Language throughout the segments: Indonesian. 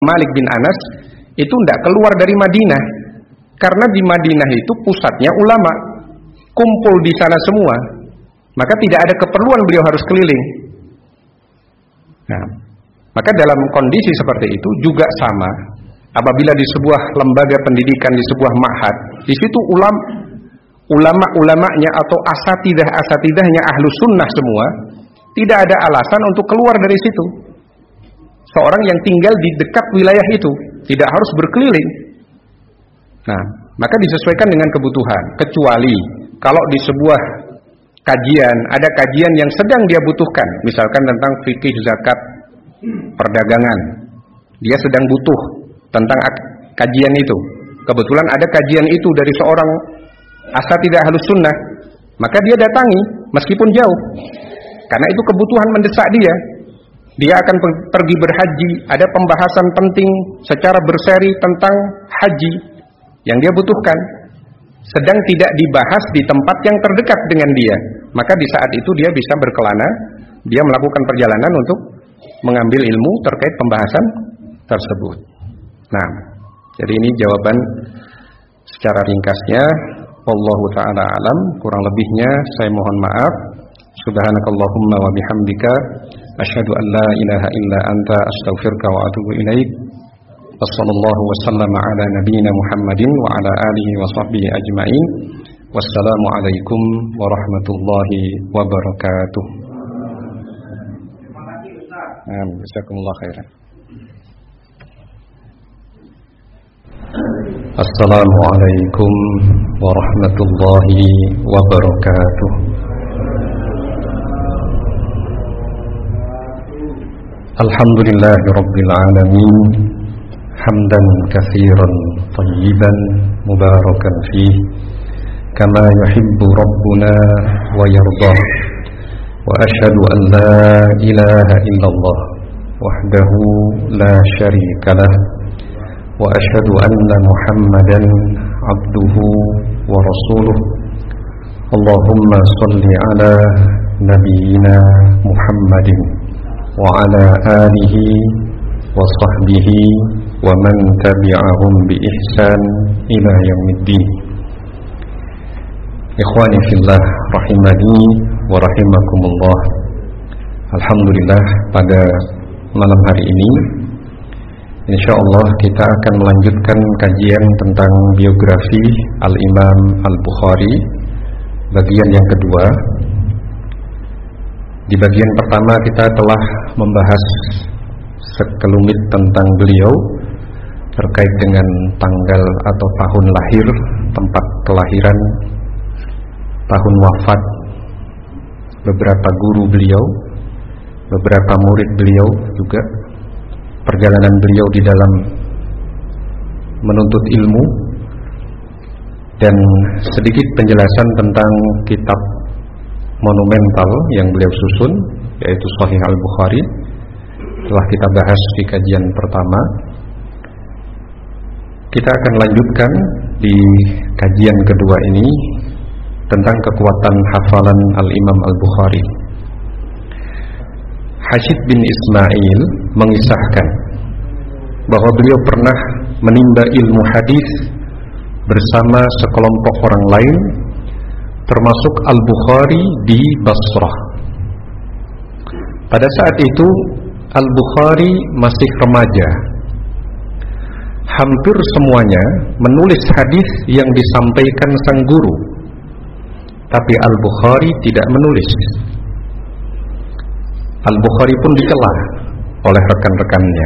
Malik bin Anas itu tidak keluar dari Madinah, karena di Madinah itu pusatnya ulama, kumpul di sana semua, maka tidak ada keperluan beliau harus keliling. Nah, maka dalam kondisi seperti itu juga sama, apabila di sebuah lembaga pendidikan, di sebuah ma'had, di situ ulama-ulamanya atau asatidahnya ahlu sunnah semua, tidak ada alasan untuk keluar dari situ. Seorang yang tinggal di dekat wilayah itu tidak harus berkeliling. Nah, maka disesuaikan dengan kebutuhan. Kecuali kalau di sebuah kajian, ada kajian yang sedang dia butuhkan, misalkan tentang fikih zakat perdagangan, dia sedang butuh tentang kajian itu. Kebetulan ada kajian itu dari seorang asatidah ahlus sunnah, maka dia datangi meskipun jauh, karena itu kebutuhan mendesak dia. Dia akan pergi berhaji, ada pembahasan penting secara berseri tentang haji yang dia butuhkan, sedang tidak dibahas di tempat yang terdekat dengan dia, maka di saat itu dia bisa berkelana, dia melakukan perjalanan untuk mengambil ilmu terkait pembahasan tersebut. Nah, jadi ini jawaban secara ringkasnya. Wallahu ta'ala alam, kurang lebihnya saya mohon maaf. Subhanakallahumma wa bihamdika asyhadu an la ilaha illa anta astaghfiruka wa atubu ilaik. Wassallallahu wasallama ala nabiyyina Muhammadin wa ala alihi wa sahbihi ajma'in. Wassalamu alaikum warahmatullahi wabarakatuh. Jazakumullah khairan. Assalamualaikum warahmatullahi wabarakatuh. Alhamdulillahi rabbil alamin, hamdan katsiran thayyiban mubarakan fih, kama yuhibbu rabbuna wa yardah. Wa asyhadu an la ilaha illallah wahdahu la syarika lah, wa asyhadu anna Muhammadan abduhu wa rasuluh. Allahumma shalli ala nabiyyina Muhammadin wa ala alihi wa sahbihi wa man tabi'ahum bi ihsan ila yaumiddin. Ikhwani fillah rahimani wa rahimakumullah. Alhamdulillah, pada malam hari ini insyaallah kita akan melanjutkan kajian tentang biografi Al-Imam Al-Bukhari, bagian yang kedua. Di bagian pertama kita telah membahas sekelumit tentang beliau terkait dengan tanggal atau tahun lahir, tempat kelahiran, tahun wafat, beberapa guru beliau, beberapa murid beliau juga, perjalanan beliau di dalam menuntut ilmu, dan sedikit penjelasan tentang kitab monumental yang beliau susun, yaitu Sahih Al-Bukhari. Telah kita bahas di kajian pertama. Kita akan lanjutkan di kajian kedua ini tentang kekuatan hafalan Al-Imam Al-Bukhari. Hashid bin Ismail mengisahkan bahwa beliau pernah menimba ilmu hadis bersama sekelompok orang lain, termasuk Al-Bukhari di Basrah. Pada saat itu Al-Bukhari masih remaja. Hampir semuanya menulis hadis yang disampaikan sang guru, tapi Al-Bukhari tidak menulis. Al-Bukhari pun dicela oleh rekan-rekannya,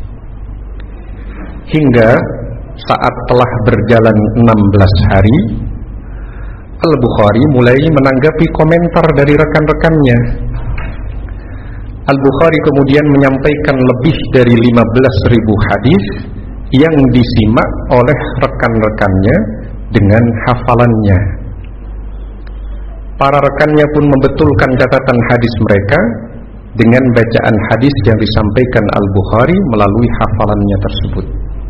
hingga saat telah berjalan 16 hari, Al-Bukhari mulai menanggapi komentar dari rekan-rekannya. Al-Bukhari kemudian menyampaikan lebih dari 15.000 hadis yang disimak oleh rekan-rekannya dengan hafalannya. Para rekannya pun membetulkan catatan hadis mereka dengan bacaan hadis yang disampaikan Al-Bukhari melalui hafalannya tersebut.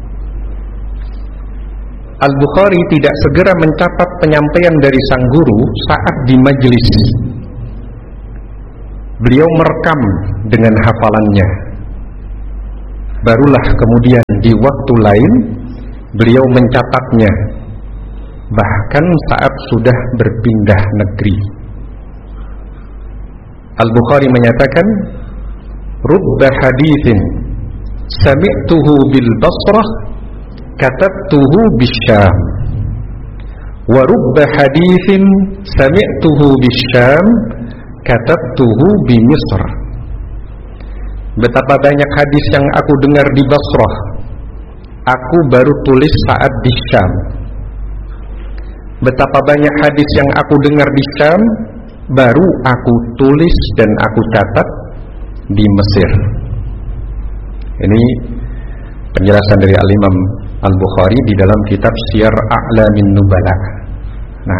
Al-Bukhari tidak segera mencatat penyampaian dari sang guru saat di majelis. Beliau merekam dengan hafalannya. barulah kemudian di waktu lain beliau mencatatnya, bahkan saat sudah berpindah negeri. Al-Bukhari menyatakan, rubba hadithin sami'tuhu bil Basrah katabtuhu bisyam, wa rubba hadithin sami'tuhu bisyam katabtuhu bi Misr. Betapa banyak hadis yang aku dengar di Basrah, aku baru tulis saat di Syam. Betapa banyak hadis yang aku dengar di Syam, baru aku tulis dan aku catat di Mesir. Ini penjelasan dari Al-Imam Al-Bukhari di dalam kitab Siyar A'lamin Nubala. Nah,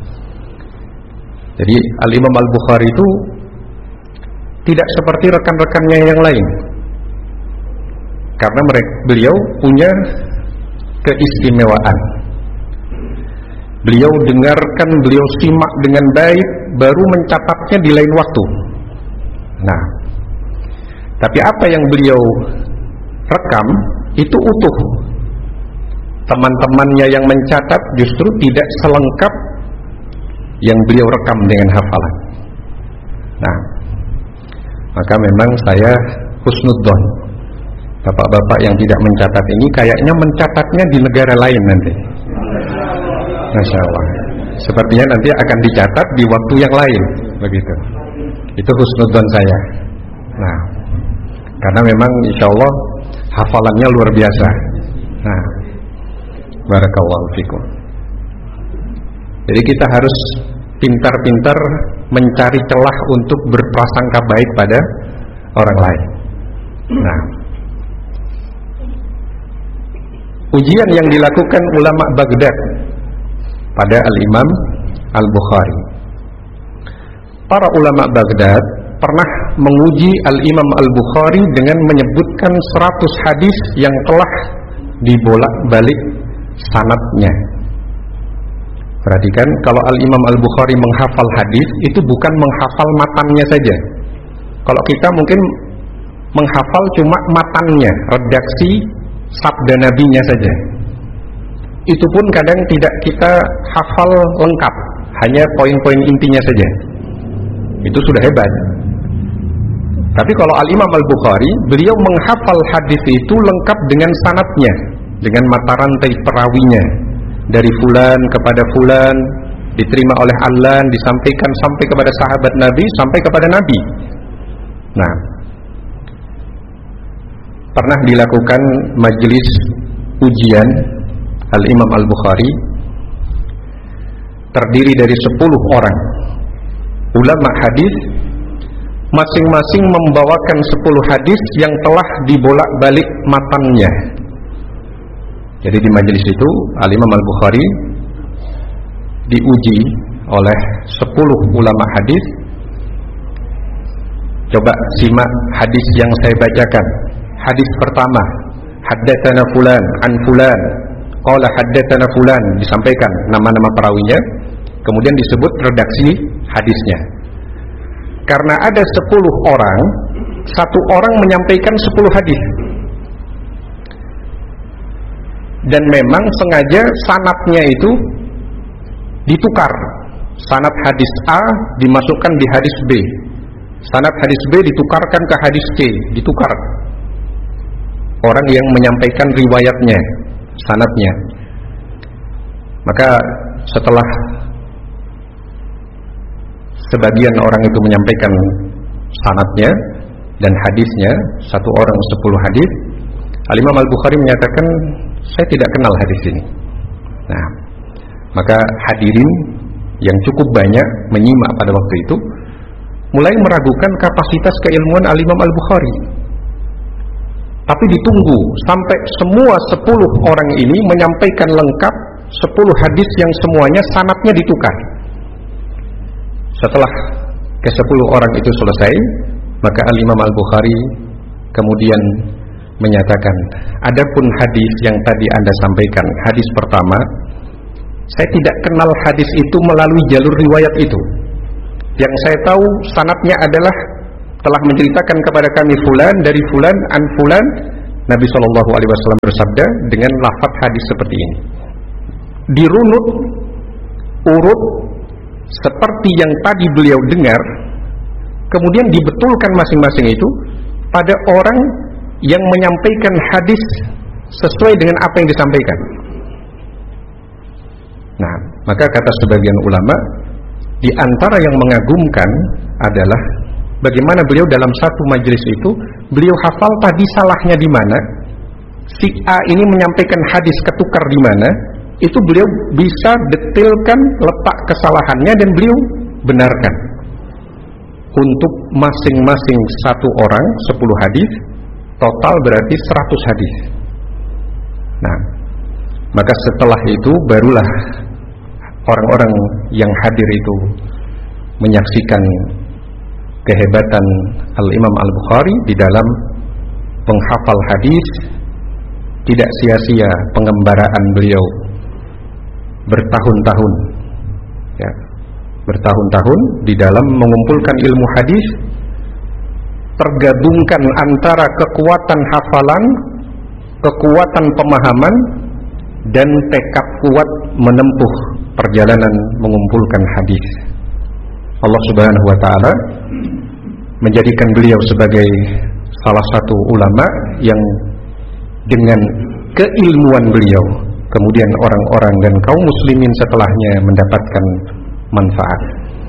jadi Al-Imam Al-Bukhari itu tidak seperti rekan-rekannya yang lain, karena beliau punya keistimewaan. Beliau dengarkan, beliau simak dengan baik, baru mencatatnya di lain waktu. Nah, tapi apa yang beliau rekam itu utuh. Teman-temannya yang mencatat justru tidak selengkap yang beliau rekam dengan hafalan. Nah, maka memang saya husnudzon, bapak-bapak yang tidak mencatat ini kayaknya mencatatnya di negara lain nanti. Masya Allah, sepertinya nanti akan dicatat di waktu yang lain, begitu. Itu husnudzon saya. Nah, karena memang insya Allah hafalannya luar biasa. Nah, barakallahu fikum. Jadi kita harus pintar-pintar mencari celah untuk berprasangka baik pada orang lain. Nah, ujian yang dilakukan ulama Baghdad pada Al-Imam Al-Bukhari. Para ulama Baghdad pernah menguji Al-Imam Al-Bukhari dengan menyebutkan 100 hadis yang telah dibolak-balik sanadnya. Perhatikan, kalau Al-Imam Al-Bukhari menghafal hadis, itu bukan menghafal matannya saja. Kalau kita mungkin menghafal cuma matannya, redaksi sabda nabinya saja. Itu pun kadang tidak kita hafal lengkap, hanya poin-poin intinya saja. Itu sudah hebat. Tapi kalau Al-Imam Al-Bukhari, beliau menghafal hadis itu lengkap dengan sanadnya, dengan mata rantai perawinya, dari fulan kepada fulan, diterima oleh Allan, disampaikan sampai kepada sahabat Nabi, sampai kepada Nabi. Nah, pernah dilakukan majelis ujian Al-Imam Al-Bukhari, terdiri dari 10 orang ulama hadis, masing-masing membawakan 10 hadis yang telah dibolak-balik matannya. Jadi di majelis itu Al-Imam Al-Bukhari diuji oleh 10 ulama hadis. Coba simak hadis yang saya bacakan. Hadis pertama, haddatsana fulan an fulan, qala haddatsana fulan, disampaikan nama-nama perawinya, kemudian disebut redaksi hadisnya. Karena ada 10 orang, satu orang menyampaikan 10 hadis. Dan memang sengaja sanadnya itu ditukar. Sanad hadis A dimasukkan di hadis B, sanad hadis B ditukarkan ke hadis C, ditukar. Orang yang menyampaikan riwayatnya, sanadnya. Maka setelah sebagian orang itu menyampaikan sanadnya dan hadisnya, satu orang 10 hadis, Al-Imam Al-Bukhari menyatakan, saya tidak kenal hadis ini. Nah, maka hadirin yang cukup banyak menyimak pada waktu itu mulai meragukan kapasitas keilmuan Al-Imam Al-Bukhari. Tapi ditunggu sampai semua 10 orang ini menyampaikan lengkap 10 hadis yang semuanya sanadnya ditukar. Setelah ke-10 orang itu selesai, maka Al-Imam Al-Bukhari kemudian menyatakan, adapun hadis yang tadi Anda sampaikan, hadis pertama, saya tidak kenal hadis itu melalui jalur riwayat itu. Yang saya tahu sanadnya adalah telah menceritakan kepada kami fulan dari fulan an fulan Nabi SAW bersabda dengan lafaz hadis seperti ini. Dirunut urut seperti yang tadi beliau dengar, kemudian dibetulkan masing-masing itu pada orang yang menyampaikan hadis sesuai dengan apa yang disampaikan. Nah, maka kata sebagian ulama, di antara yang mengagumkan adalah bagaimana beliau dalam satu majelis itu, beliau hafal tadi salahnya di mana, si A ini menyampaikan hadis ketukar di mana, itu beliau bisa detailkan letak kesalahannya dan beliau benarkan. Untuk masing-masing satu orang 10 hadis, total berarti 100 hadis. Nah, maka setelah itu barulah orang-orang yang hadir itu menyaksikan kehebatan Al-Imam Al-Bukhari di dalam penghafal hadis. Tidak sia-sia pengembaraan beliau bertahun-tahun, ya, bertahun-tahun di dalam mengumpulkan ilmu hadis, tergabungkan antara kekuatan hafalan, kekuatan pemahaman, dan tekad kuat menempuh perjalanan mengumpulkan hadis. Allah Subhanahu wa ta'ala menjadikan beliau sebagai salah satu ulama yang dengan keilmuan beliau kemudian orang-orang dan kaum muslimin setelahnya mendapatkan manfaat.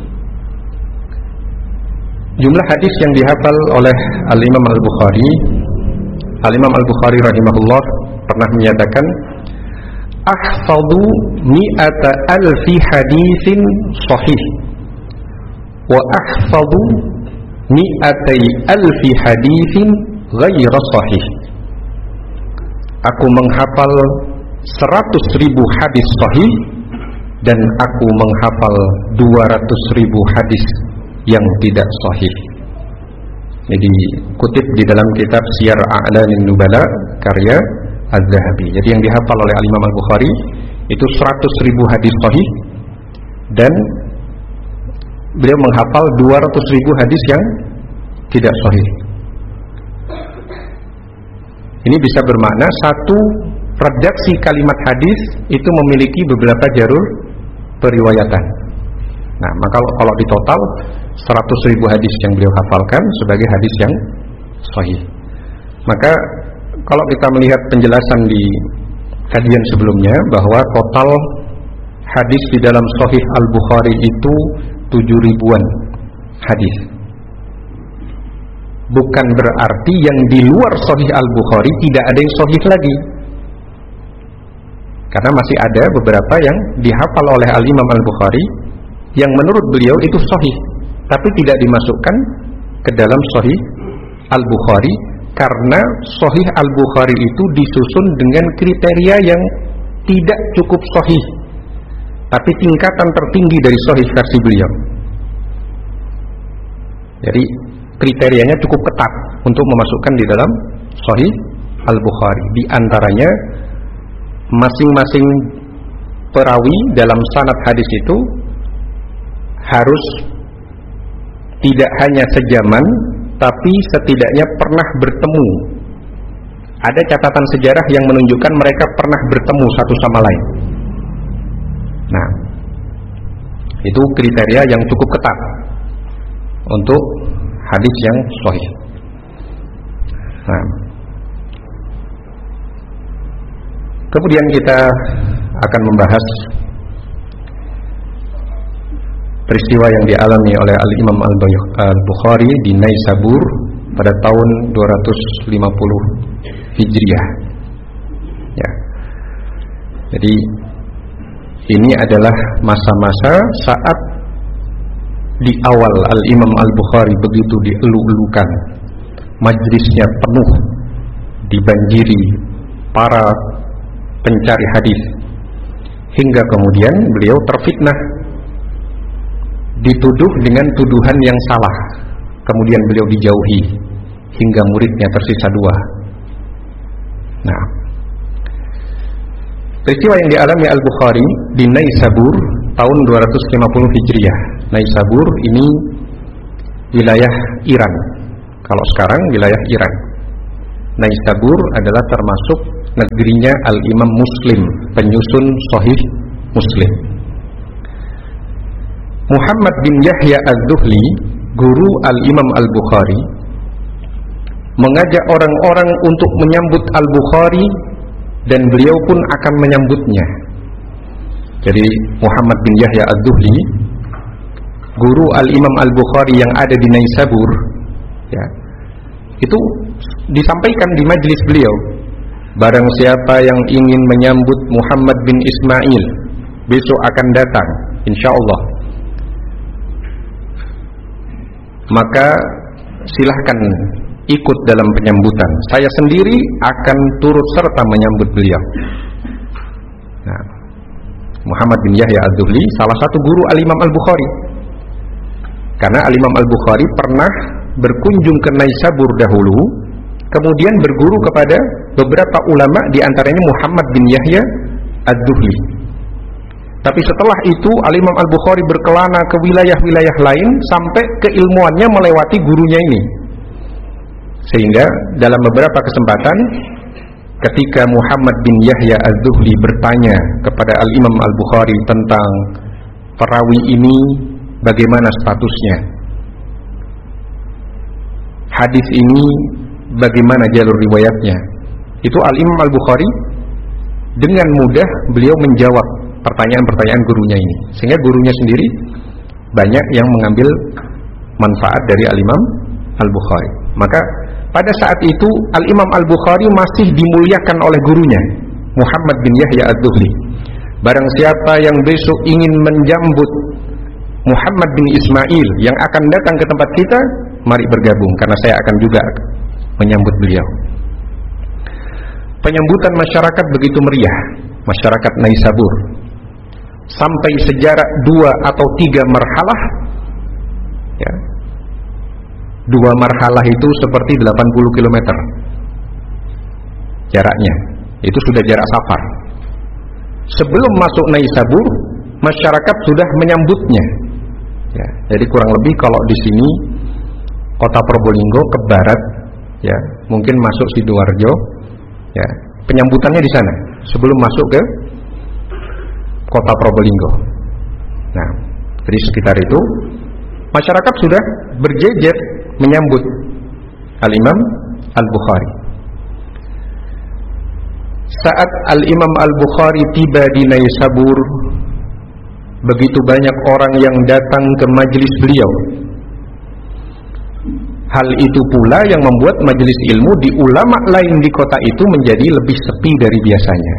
Jumlah hadis yang dihafal oleh Al-Imam Al-Bukhari, Al-Imam Al-Bukhari rahimahullah pernah menyatakan, ahfadhu mi'ata alfi hadisin sahih wa ahfadhu mi'atai alfi hadisin ghaira sahih. Aku menghafal 100.000 hadis sahih dan aku menghafal 200.000 hadis yang tidak sahih. Jadi kutip di dalam kitab Siyar A'lamin Nubala karya Az-Zahabi. Jadi yang dihafal oleh Al-Imam Al-Bukhari itu 100.000 hadis sahih dan beliau menghafal 200.000 hadis yang tidak sahih. Ini bisa bermakna satu redaksi kalimat hadis itu memiliki beberapa jalur periwayatan. Nah, maka kalau di total 100.000 hadis yang beliau hafalkan sebagai hadis yang sahih. Maka kalau kita melihat penjelasan di kajian sebelumnya bahwa total hadis di dalam Sahih Al-Bukhari itu 7.000-an hadis. Bukan berarti yang di luar Sahih Al-Bukhari tidak ada yang sahih lagi. Karena masih ada beberapa yang dihafal oleh Al-Imam Al-Bukhari yang menurut beliau itu sahih, tapi tidak dimasukkan ke dalam Sahih Al-Bukhari karena Sahih Al-Bukhari itu disusun dengan kriteria yang tidak cukup sahih, tapi tingkatan tertinggi dari sahih versi beliau. Jadi kriterianya cukup ketat untuk memasukkan di dalam Sahih Al-Bukhari. Di antaranya masing-masing perawi dalam sanad hadis itu harus tidak hanya sejaman, tapi setidaknya pernah bertemu. Ada catatan sejarah yang menunjukkan mereka pernah bertemu satu sama lain. Nah, itu kriteria yang cukup ketat untuk hadis yang sahih. Nah, kemudian kita akan membahas peristiwa yang dialami oleh Al-Imam Al-Bukhari di Naisabur pada tahun 250 Hijriah. Ya. Jadi ini adalah masa-masa saat di awal Al-Imam Al-Bukhari begitu dielu-elukan, majlisnya penuh, dibanjiri para pencari hadis, hingga kemudian beliau terfitnah, dituduh dengan tuduhan yang salah, kemudian beliau dijauhi hingga muridnya tersisa 2. Nah, peristiwa yang dialami Al-Bukhari di Naisabur tahun 250 Hijriah. Naisabur ini wilayah Iran. Kalau sekarang wilayah Iran. Naisabur adalah termasuk negerinya Al-Imam Muslim, penyusun Sahih Muslim. Muhammad bin Yahya Az-Zuhli, guru Al-Imam Al-Bukhari, mengajak orang-orang untuk menyambut Al-Bukhari, dan beliau pun akan menyambutnya. Jadi Muhammad bin Yahya Az-Zuhli, guru Al-Imam Al-Bukhari yang ada di Naisabur, ya, itu disampaikan di majelis beliau, barang siapa yang ingin menyambut Muhammad bin Ismail besok akan datang insyaallah, maka silahkan ikut dalam penyambutan. Saya sendiri akan turut serta menyambut beliau. Nah, Muhammad bin Yahya Az-Zuhli salah satu guru Al-Imam Al-Bukhari, karena Al-Imam Al-Bukhari pernah berkunjung ke Naisabur dahulu, kemudian berguru kepada beberapa ulama, di antaranya Muhammad bin Yahya Az-Zuhli. Tapi setelah itu Al-Imam Al-Bukhari berkelana ke wilayah-wilayah lain sampai keilmuannya melewati gurunya ini. Sehingga dalam beberapa kesempatan ketika Muhammad bin Yahya Az-Zuhli bertanya kepada Al-Imam Al-Bukhari tentang perawi ini bagaimana statusnya, hadis ini bagaimana jalur riwayatnya, itu Al-Imam Al-Bukhari dengan mudah beliau menjawab pertanyaan-pertanyaan gurunya ini, sehingga gurunya sendiri banyak yang mengambil manfaat dari Al-Imam Al-Bukhari. Maka pada saat itu Al-Imam Al-Bukhari masih dimuliakan oleh gurunya Muhammad bin Yahya Az-Zuhli. Barang siapa yang besok ingin menjambut Muhammad bin Ismail yang akan datang ke tempat kita, mari bergabung, karena saya akan juga menyambut beliau. Penyambutan masyarakat begitu meriah, masyarakat Naisabur, sampai sejarak 2 atau 3 marhalah, ya. 2 marhalah itu seperti 80 km jaraknya, itu sudah jarak safar. Sebelum masuk Naisabur, masyarakat sudah menyambutnya, ya. Jadi kurang lebih kalau di sini kota Probolinggo ke barat, ya, mungkin masuk Sidoarjo, ya, penyambutannya di sana sebelum masuk ke kota Probolinggo. Nah, jadi sekitar itu masyarakat sudah berjejer menyambut Al-Imam Al-Bukhari. Saat Al-Imam Al-Bukhari tiba di Naisabur, begitu banyak orang yang datang ke majelis beliau. Hal itu pula yang membuat majelis ilmu di ulama lain di kota itu menjadi lebih sepi dari biasanya.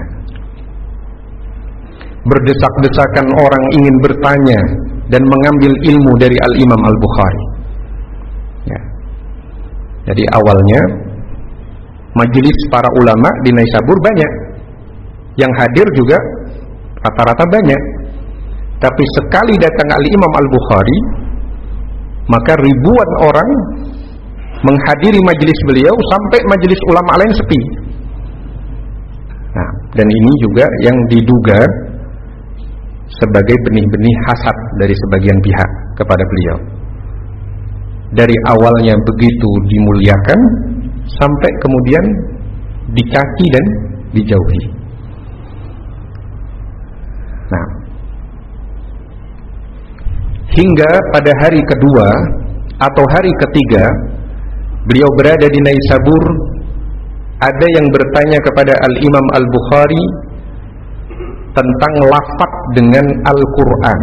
Berdesak-desakan orang ingin bertanya dan mengambil ilmu dari Al-Imam Al-Bukhari, ya. Jadi awalnya majelis para ulama di Naisabur banyak, yang hadir juga rata-rata banyak. Tapi sekali datang Al-Imam Al-Bukhari, maka ribuan orang menghadiri majelis beliau sampai majelis ulama lain sepi. Nah, dan ini juga yang diduga sebagai benih-benih hasad dari sebagian pihak kepada beliau. Dari awalnya begitu dimuliakan, sampai kemudian dicaci dan dijauhi. Nah, hingga pada hari kedua atau hari ketiga beliau berada di Naisabur, ada yang bertanya kepada Al-Imam Al-Bukhari tentang lafaz dengan Al-Quran.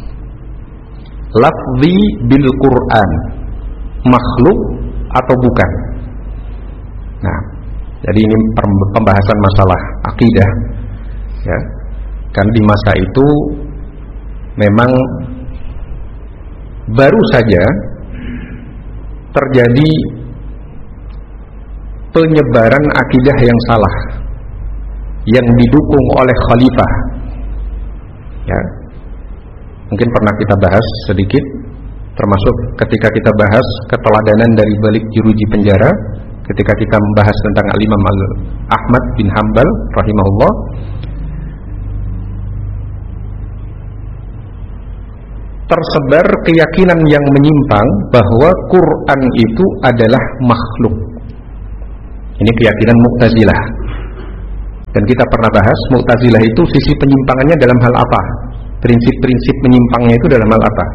Lafzi bil Quran, makhluk atau bukan? Nah, jadi ini pembahasan masalah akidah, ya. Kan di masa itu memang baru saja terjadi penyebaran akidah yang salah yang didukung oleh khalifah, ya. Mungkin pernah kita bahas sedikit, termasuk ketika kita bahas keteladanan dari balik jeruji penjara, ketika kita membahas tentang Al-Imam Ahmad bin Hanbal rahimahullah. Tersebar keyakinan yang menyimpang bahwa Quran itu adalah makhluk. Ini keyakinan Mu'tazilah. Dan kita pernah bahas Mu'tazilah itu sisi penyimpangannya dalam hal apa? Prinsip-prinsip menyimpangnya itu dalam hal apa?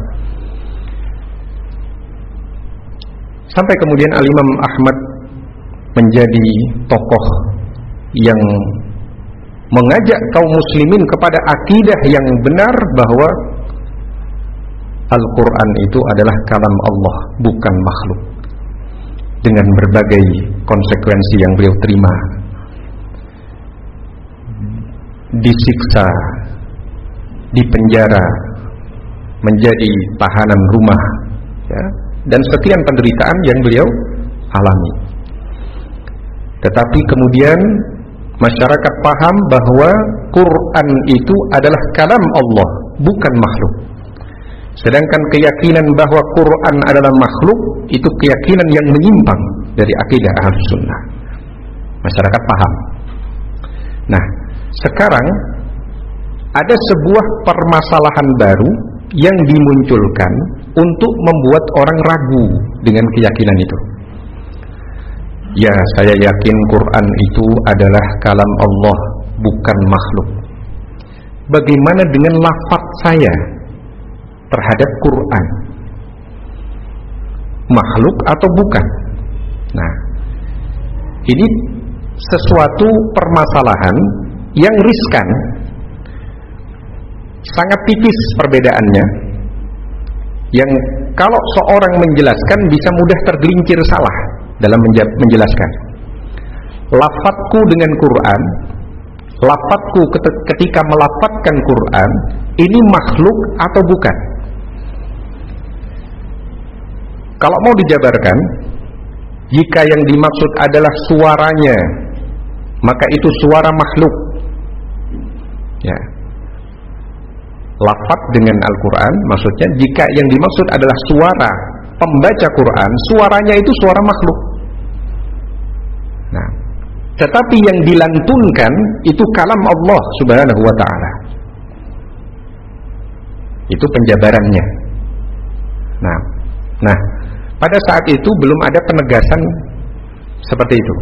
Sampai kemudian Al-Imam Ahmad menjadi tokoh yang mengajak kaum muslimin kepada akidah yang benar bahwa Al-Quran itu adalah kalam Allah, bukan makhluk. Dengan berbagai konsekuensi yang beliau terima, disiksa, dipenjara, menjadi tahanan rumah, ya, dan sekian penderitaan yang beliau alami. Tetapi kemudian masyarakat paham bahwa Quran itu adalah kalam Allah, bukan makhluk. Sedangkan keyakinan bahwa Quran adalah makhluk itu keyakinan yang menyimpang dari akidah Ahlus Sunnah. Masyarakat paham. Nah, sekarang ada sebuah permasalahan baru yang dimunculkan untuk membuat orang ragu dengan keyakinan itu. Ya, saya yakin Quran itu adalah kalam Allah, bukan makhluk. Bagaimana dengan lafaz saya terhadap Quran? Makhluk atau bukan? Nah, ini sesuatu permasalahan yang riskan, sangat tipis perbedaannya, yang kalau seorang menjelaskan bisa mudah tergelincir salah dalam menjelaskan. Lafadzku dengan Quran, lafadzku ketika melafadzkan Quran, ini makhluk atau bukan? Kalau mau dijabarkan, jika yang dimaksud adalah suaranya, maka itu suara makhluk, ya. Lafadz dengan Al-Quran, maksudnya jika yang dimaksud adalah suara pembaca Quran, suaranya itu suara makhluk. Nah, tetapi yang dilantunkan itu kalam Allah Subhanahu wa ta'ala. Itu penjabarannya. Nah, pada saat itu belum ada penegasan seperti itu.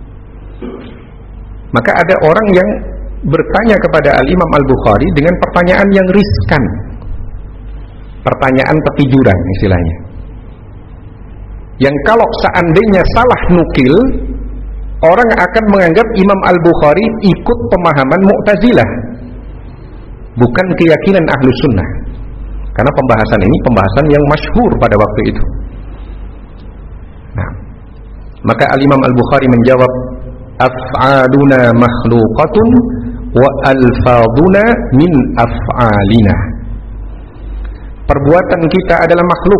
Maka ada orang yang bertanya kepada Al-Imam Al-Bukhari dengan pertanyaan yang riskan, pertanyaan tepi jurang istilahnya, yang kalau seandainya salah nukil, orang akan menganggap Imam Al-Bukhari ikut pemahaman Mu'tazilah, bukan keyakinan Ahlus Sunnah. Karena pembahasan ini pembahasan yang masyhur pada waktu itu. Nah, maka Al-Imam Al-Bukhari menjawab, af'aluna makhluqatun wa alfaduna min af'alina. Perbuatan kita adalah makhluk,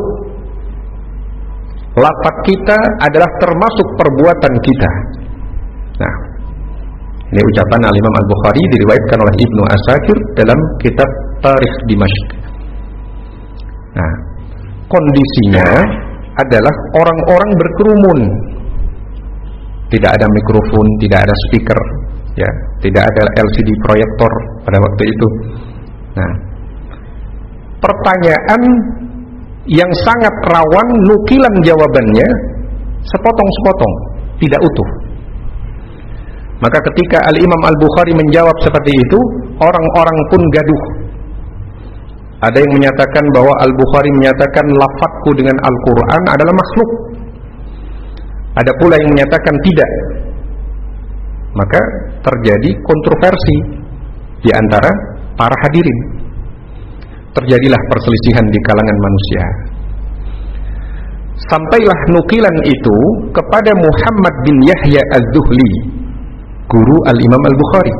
lafaz kita adalah termasuk perbuatan kita. Nah, ini ucapan Al-Imam Al-Bukhari diriwayatkan oleh Ibnu Asakir dalam kitab Tarikh Dimashq. Nah, kondisinya adalah orang-orang berkerumun, tidak ada mikrofon, tidak ada speaker, ya, tidak ada LCD proyektor pada waktu itu. Nah, pertanyaan yang sangat rawan nukilan jawabannya sepotong-sepotong, tidak utuh. Maka ketika Al-Imam Al-Bukhari menjawab seperti itu, orang-orang pun gaduh. Ada yang menyatakan bahwa Al-Bukhari menyatakan lafadzku dengan Al-Quran adalah makhluk. Ada pula yang menyatakan tidak. Maka terjadi kontroversi di antara para hadirin. Terjadilah perselisihan di kalangan manusia. Sampailah nukilan itu kepada Muhammad bin Yahya Az-Zuhli, guru Al-Imam Al-Bukhari.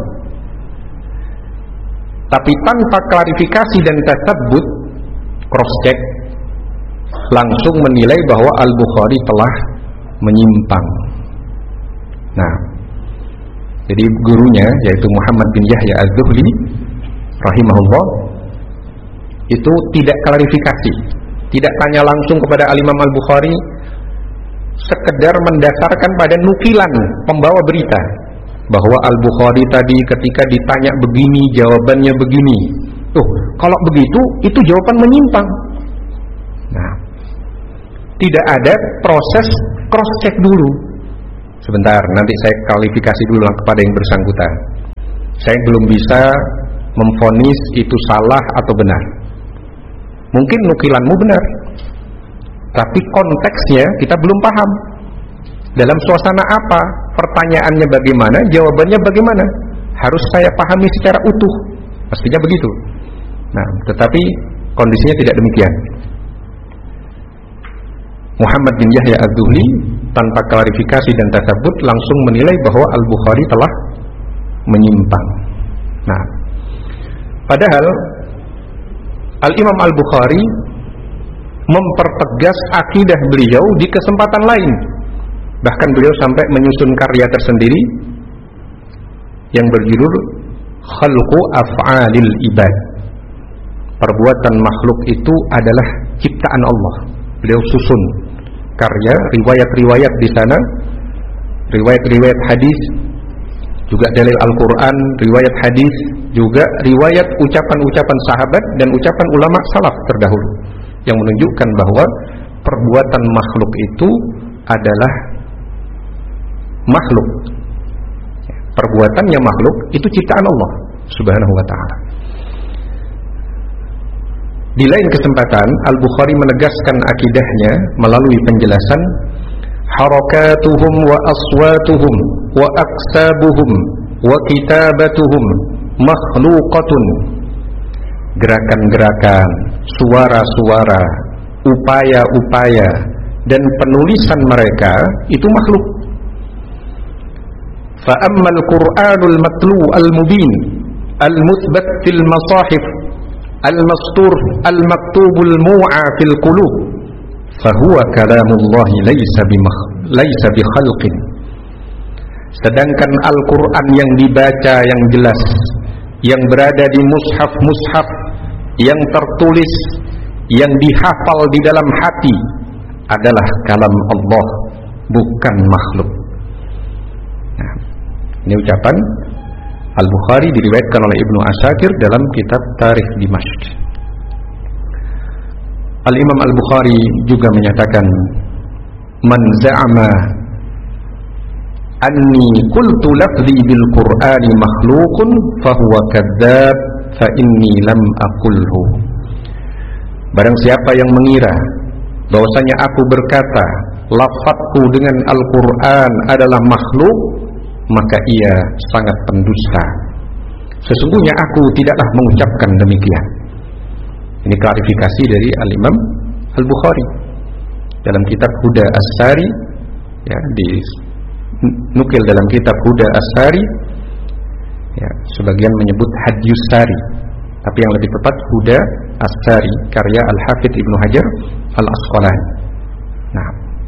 Tapi tanpa klarifikasi dan tasabbut, cross check, langsung menilai bahwa Al-Bukhari telah menyimpang. Nah, jadi gurunya yaitu Muhammad bin Yahya Az-Zuhli rahimahullah itu tidak klarifikasi, tidak tanya langsung kepada Al-Imam Al-Bukhari, sekedar mendasarkan pada nukilan pembawa berita bahwa Al-Bukhari tadi ketika ditanya begini jawabannya begini. Tuh, kalau begitu itu jawaban menyimpang. Nah, tidak ada proses cross check dulu Sebentar, nanti saya klarifikasi dulu kepada yang bersangkutan. Saya belum bisa memvonis itu salah atau benar. Mungkin nukilanmu benar, tapi konteksnya kita belum paham. Dalam suasana apa? Pertanyaannya bagaimana? Jawabannya bagaimana? Harus saya pahami secara utuh. Pastinya begitu. Nah, tetapi kondisinya tidak demikian. Muhammad bin Yahya Az-Zuhli tanpa klarifikasi dan tasabut langsung menilai bahwa Al-Bukhari telah menyimpang. Nah, padahal Al-Imam Al-Bukhari mempertegas akidah beliau di kesempatan lain. Bahkan beliau sampai menyusun karya tersendiri yang berjudul Khalqu Af'alil Ibad. Perbuatan makhluk itu adalah ciptaan Allah. Beliau susun karya, riwayat-riwayat di sana, riwayat-riwayat hadis, juga dalil Al-Quran, riwayat hadis, juga riwayat ucapan-ucapan sahabat dan ucapan ulama salaf terdahulu yang menunjukkan bahwa perbuatan makhluk itu adalah makhluk. Perbuatannya makhluk itu ciptaan Allah Subhanahu wa ta'ala. Di lain kesempatan Al-Bukhari menegaskan akidahnya melalui penjelasan harakatuhum wa aswatuhum wa aqsabuhum wa kitabatuhum makhluqatun. Gerakan-gerakan, suara-suara, upaya-upaya dan penulisan mereka itu makhluk. Fa ammal Qur'anul matlu al-mubin al-muthbat fil masahif al-mastur al-maktubul mu'a fil qulub fahuwa kalamullahi laysa bi khalqin. Sedangkan Al-Quran yang dibaca yang jelas, yang berada di mushaf-mushaf, yang tertulis, yang dihafal di dalam hati adalah kalam Allah, bukan makhluk. Nah, ini ucapan Al-Bukhari diriwayatkan oleh Ibnu Asakir dalam kitab Tarikh Dimashq. Al-Imam Al-Bukhari juga menyatakan, man za'ama anni qultu lafzi bil Qur'ani makhluqun fahuwa kadzdzab fa inni lam aqulhu. Barang siapa yang mengira bahwasanya aku berkata lafadzku dengan Al-Qur'an adalah makhluk, maka ia sangat pendusta. Sesungguhnya aku tidaklah mengucapkan demikian. Ini klarifikasi dari Al-Imam Al-Bukhari dalam kitab Huda As-Sari, ya, dinukil dalam kitab Huda As-Sari, ya, sebagian menyebut Hadyus Sari, tapi yang lebih tepat Huda As-Sari karya Al-Hafidz Ibnu Hajar Al-Asqalani. Nah,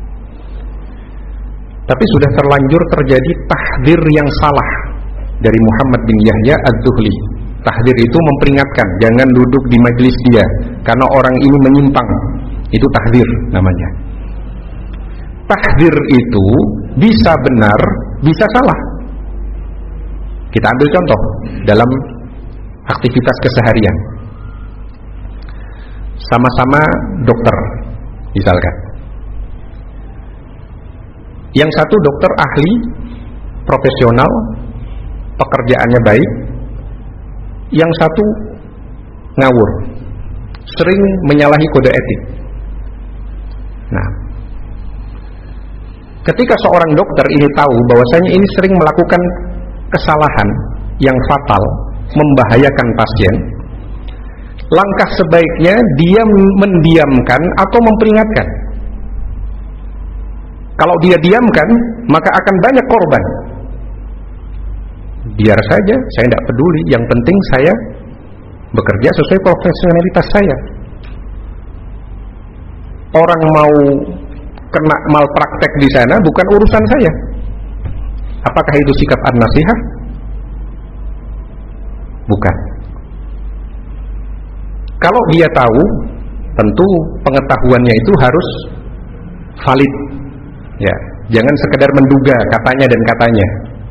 tapi sudah terlanjur terjadi tahdzir yang salah dari Muhammad bin Yahya Az-Zuhli. Tahdzir itu memperingatkan, jangan duduk di majelis dia karena orang ini menyimpang. Itu tahdzir namanya. Tahdzir itu bisa benar, bisa salah. Kita ambil contoh dalam aktivitas keseharian. Sama-sama dokter, misalkan. Yang satu dokter ahli, profesional, pekerjaannya baik. Yang satu ngawur, sering menyalahi kode etik. Nah, ketika seorang dokter ini tahu bahwasanya ini sering melakukan kesalahan yang fatal, membahayakan pasien, langkah sebaiknya dia mendiamkan atau memperingatkan. Kalau dia diamkan, maka akan banyak korban. Biar saja, saya tidak peduli. Yang penting saya bekerja sesuai profesionalitas saya. Orang mau kena malpraktek di sana bukan urusan saya. Apakah itu sikap an-nasihah? Bukan. Kalau dia tahu, tentu pengetahuannya itu harus valid. Ya, jangan sekedar menduga katanya dan katanya.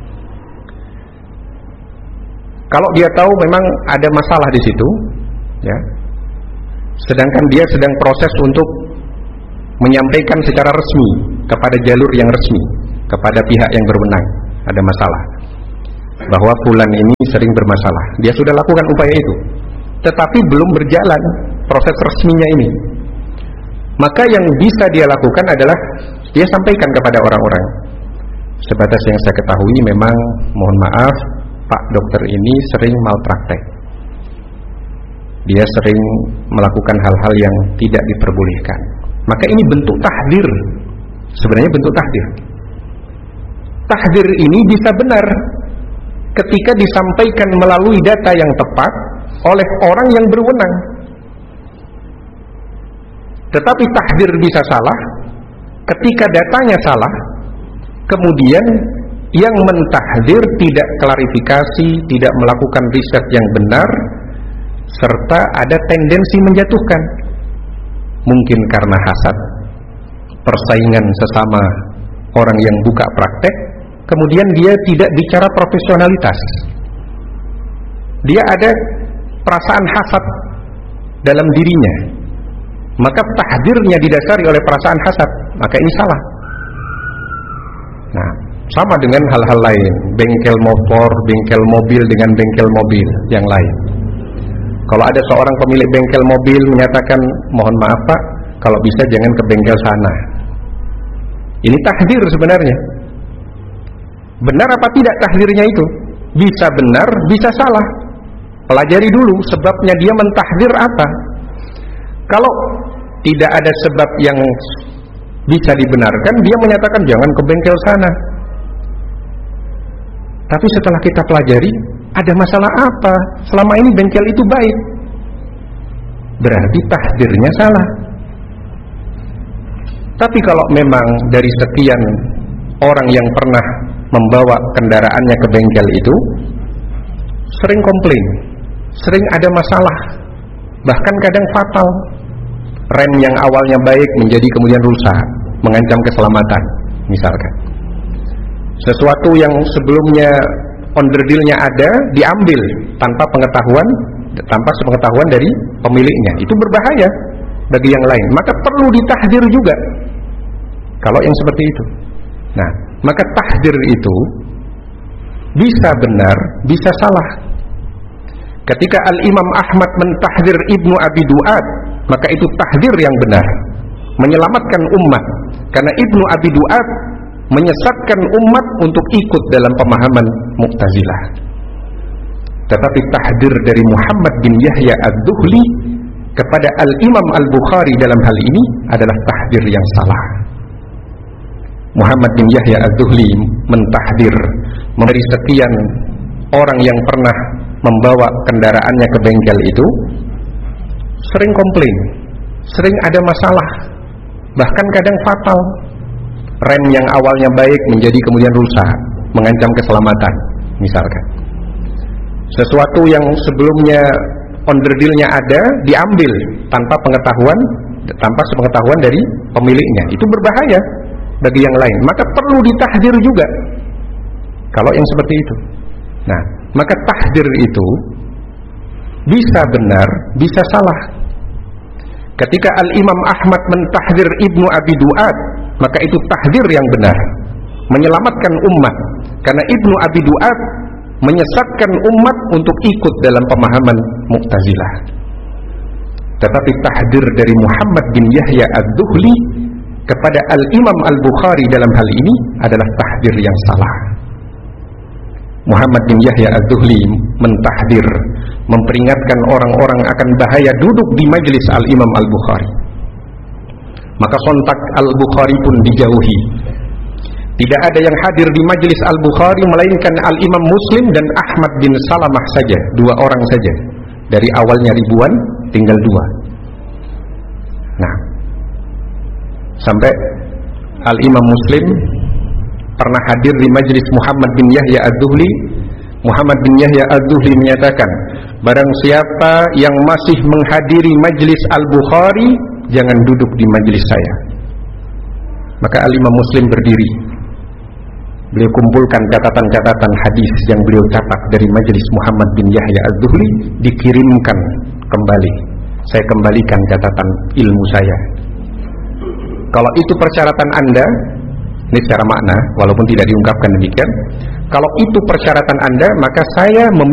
Kalau dia tahu memang ada masalah di situ, ya, sedangkan dia sedang proses untuk menyampaikan secara resmi kepada jalur yang resmi, kepada pihak yang berwenang, ada masalah, bahwa fulan ini sering bermasalah. Dia sudah lakukan upaya itu, tetapi belum berjalan proses resminya ini. Maka yang bisa dia lakukan adalah dia sampaikan kepada orang-orang. Sebatas yang saya ketahui memang, mohon maaf, Pak dokter ini sering malpraktek. Dia sering melakukan hal-hal yang tidak diperbolehkan. Maka ini bentuk tahdir. Sebenarnya bentuk tahdir. Tahdir ini bisa benar ketika disampaikan melalui data yang tepat oleh orang yang berwenang. Tetapi tahdir bisa salah ketika datanya salah, kemudian yang mentahdir tidak klarifikasi, tidak melakukan riset yang benar, serta ada tendensi menjatuhkan. Mungkin karena hasad, persaingan sesama orang yang buka praktek, kemudian dia tidak bicara profesionalitas. Dia ada perasaan hasad dalam dirinya, maka tahdirnya didasari oleh perasaan hasad, maka ini salah. Nah, sama dengan hal-hal lain, bengkel motor, bengkel mobil dengan bengkel mobil yang lain. Kalau ada seorang pemilik bengkel mobil menyatakan, mohon maaf Pak, kalau bisa jangan ke bengkel sana. Ini tahdir sebenarnya. Benar apa tidak tahdirnya itu? Bisa benar, bisa salah. Pelajari dulu sebabnya dia mentahdir apa. Kalau tidak ada sebab yang bisa dibenarkan, dia menyatakan jangan ke bengkel sana. Tapi setelah kita pelajari, ada masalah apa? Selama ini bengkel itu baik. Berarti tahdirnya salah. Tapi kalau memang dari sekian orang yang pernah membawa kendaraannya ke bengkel itu sering komplain, sering ada masalah, bahkan kadang fatal. Rem yang awalnya baik menjadi kemudian rusak, mengancam keselamatan misalkan. Sesuatu yang sebelumnya onderdilnya ada diambil tanpa sepengetahuan dari pemiliknya, itu berbahaya bagi yang lain. Maka perlu ditahdir juga kalau yang seperti itu. Nah, maka tahdir itu bisa benar, bisa salah. Ketika Al-Imam Ahmad mentahdir Ibnu Abi Du'ad, maka itu tahdir yang benar, menyelamatkan umat. Karena Ibnu Abi Du'ad menyesatkan umat untuk ikut dalam pemahaman Mu'tazilah. Tetapi tahdir dari Muhammad bin Yahya ad-Duhli kepada Al-Imam Al-Bukhari dalam hal ini adalah tahdir yang salah. Muhammad bin Yahya ad-Duhli mentahdir dari sekian orang yang pernah membawa kendaraannya ke bengkel itu sering komplain, sering ada masalah, bahkan kadang fatal. Rem yang awalnya baik menjadi kemudian rusak, mengancam keselamatan misalkan. Sesuatu yang sebelumnya onderdilnya ada diambil tanpa sepengetahuan dari pemiliknya, itu berbahaya bagi yang lain. Maka perlu ditahdir juga kalau yang seperti itu. Nah, maka tahdir itu bisa benar, bisa salah. Ketika Al-Imam Ahmad mentahdir Ibnu Abi Du'ad, maka itu tahdir yang benar, menyelamatkan umat. Karena Ibnu Abi Du'ad menyesatkan umat untuk ikut dalam pemahaman Mu'tazilah. Tetapi tahdir dari Muhammad bin Yahya ad-Duhli kepada Al-Imam Al-Bukhari dalam hal ini adalah tahdir yang salah. Muhammad bin Yahya ad-Duhli mentahdir, memperingatkan orang-orang akan bahaya duduk di majelis Al-Imam Al-Bukhari. Maka sontak Al-Bukhari pun dijauhi. Tidak ada yang hadir di majelis Al-Bukhari melainkan Al-Imam Muslim dan Ahmad bin Salamah saja, 2 orang saja. Dari awalnya ribuan tinggal 2. Nah, sampai Al-Imam Muslim pernah hadir di majelis Muhammad bin Yahya ad-Duhli. Muhammad bin Yahya ad-Duhli menyatakan, barang siapa yang masih menghadiri majelis Al-Bukhari, jangan duduk di majelis saya. Maka Al-Imam Muslim berdiri. Beliau kumpulkan catatan-catatan hadis yang beliau catat dari majelis Muhammad bin Yahya ad-Duhli, dikirimkan kembali. Saya kembalikan catatan ilmu saya. Kalau itu persyaratan Anda, Ini secara makna, walaupun tidak diungkapkan demikian. Kalau itu persyaratan Anda, maka saya